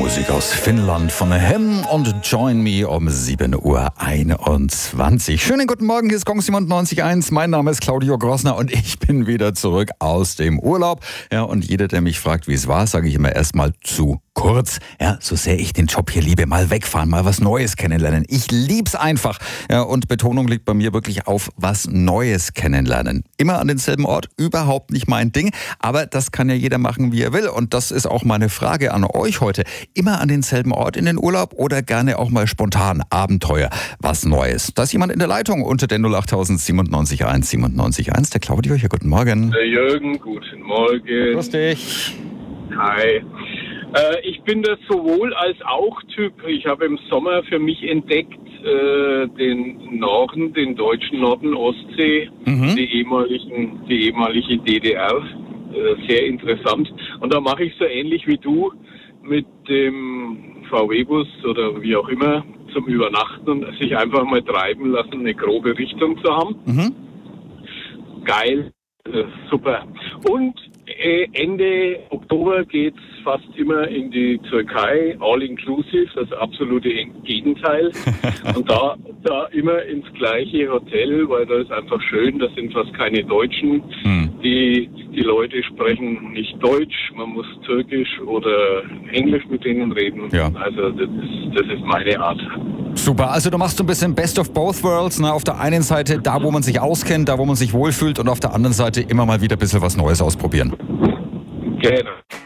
Musik aus Finnland von Hem und Join Me um 7:21 Uhr. Schönen guten Morgen, hier ist Gong 97.1. Mein Name ist Claudio Grossner und ich bin wieder zurück aus dem Urlaub. Ja, und jeder, der mich fragt, wie es war, sage ich immer erstmal zu kurz. Ja, so sehr ich den Job hier liebe. Mal wegfahren, mal was Neues kennenlernen. Ich lieb's einfach. Ja, und Betonung liegt bei mir wirklich auf was Neues kennenlernen. Immer an denselben Ort, überhaupt nicht mein Ding. Aber das kann ja jeder machen, wie er will. Und das ist auch meine Frage an euch heute. Immer an denselben Ort in den Urlaub oder gerne auch mal spontan Abenteuer, was Neues? Da ist jemand in der Leitung unter der 08000 97.1 97.1. Der Claudio hier, guten Morgen. Der Jürgen, guten Morgen. Grüß dich. Hi. Ich bin der sowohl als auch Typ. Ich habe im Sommer für mich entdeckt den Norden, den deutschen Norden, Ostsee, die ehemalige DDR. Sehr interessant. Und da mache ich so ähnlich wie du mit dem VW-Bus oder wie auch immer zum Übernachten und sich einfach mal treiben lassen, eine grobe Richtung zu haben. Geil, super. Und Ende Oktober geht's fast immer in die Türkei, all inclusive, das absolute Gegenteil. Und da immer ins gleiche Hotel, weil da ist einfach schön, das sind fast keine Deutschen. Die Leute sprechen nicht Deutsch, man muss Türkisch oder Englisch mit denen reden. Ja. Also das ist meine Art. Super, also du machst so ein bisschen Best of both worlds. Ne? Auf der einen Seite da, wo man sich auskennt, da, wo man sich wohlfühlt und auf der anderen Seite immer mal wieder ein bisschen was Neues ausprobieren. Genau.